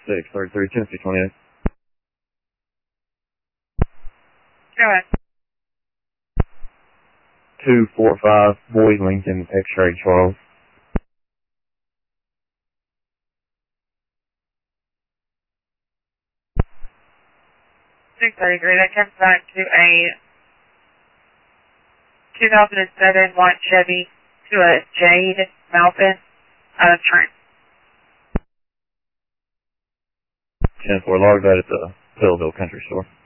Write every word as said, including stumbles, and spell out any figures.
six, thirty-three, Tennessee twenty-eight. Go ahead. two four five, Boyd Lincoln, X-ray Charles. six thirty-three, that comes back to a two thousand seven white Chevy to a Jade Malpin out of Trent. ten four, log that at the Belleville Country Store.